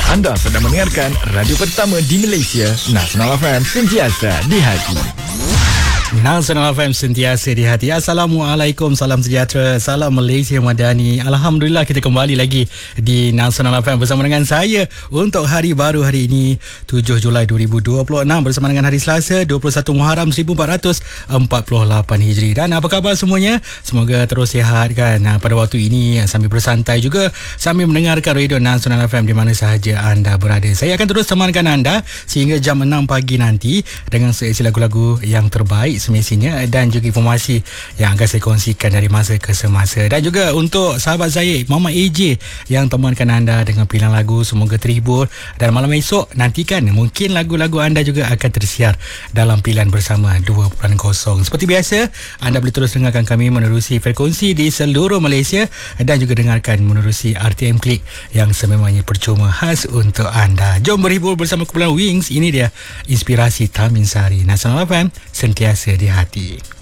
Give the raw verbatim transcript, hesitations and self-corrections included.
Anda sedang mendengarkan radio pertama di Malaysia, Nasional F M, sentiasa di hati. Nasional F M sentiasa di hati. Assalamualaikum, salam sejahtera, salam Malaysia Madani. Alhamdulillah kita kembali lagi di Nasional F M bersama dengan saya untuk hari baru hari ini tujuh Julai dua ribu dua puluh enam bersama dengan hari Selasa dua puluh satu Muharram seribu empat ratus empat puluh lapan Hijri. Dan apa khabar semuanya? Semoga terus sihat kan pada waktu ini, sambil bersantai juga sambil mendengarkan radio Nasional F M di mana sahaja anda berada. Saya akan terus temankan anda sehingga jam enam pagi nanti dengan seleksi lagu-lagu yang terbaik semestinya dan juga informasi yang akan saya kongsikan dari masa ke semasa. Dan juga untuk sahabat saya Mama A J yang temankan anda dengan pilihan lagu, semoga terhibur. Dan malam esok nantikan mungkin lagu-lagu anda juga akan tersiar dalam pilihan bersama dua titik kosong. Seperti biasa, anda boleh terus dengarkan kami menerusi frekuensi di seluruh Malaysia dan juga dengarkan menerusi R T M Klik yang sememangnya percuma khas untuk anda. Jom berhibur bersama kumpulan Wings. Ini dia inspirasi Tamin Sari. Nasional F M sentiasa di hati.